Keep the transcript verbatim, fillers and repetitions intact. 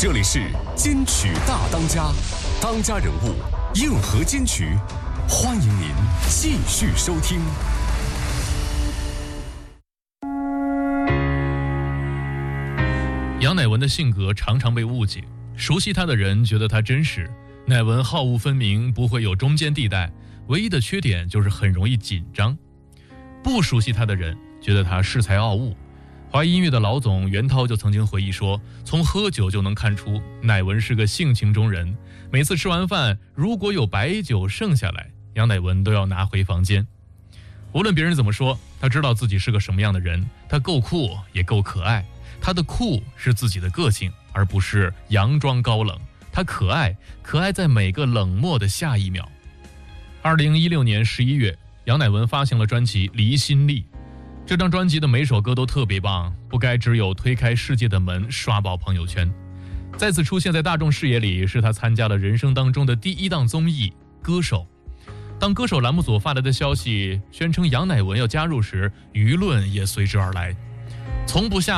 这里是金曲大当家，当家人物硬核金曲，欢迎您继续收听。 杨乃文的性格常常被误解，熟悉他的人觉得他真实，乃文好恶分明，不会有中间地带，唯一的缺点就是很容易紧张。不熟悉他的人觉得他恃才傲物。华谊音乐的老总袁涛就曾经回忆说，从喝酒就能看出乃文是个性情中人，每次吃完饭如果有白酒剩下来，杨乃文都要拿回房间。无论别人怎么说，他知道自己是个什么样的人，他够酷也够可爱，他的酷是自己的个性，而不是佯装高冷，他可爱可爱在每个冷漠的下一秒。二零一六年十一月，杨乃文发行了专辑《离心力》，这张专辑的每首歌都特别棒，不该只有推开世界的门刷爆朋友圈。再次出现在大众视野里，是他参加了人生当中的第一档综艺《歌手》。当歌手栏目组发来的消息宣称杨乃文要加入时，舆论也随之而来，从不下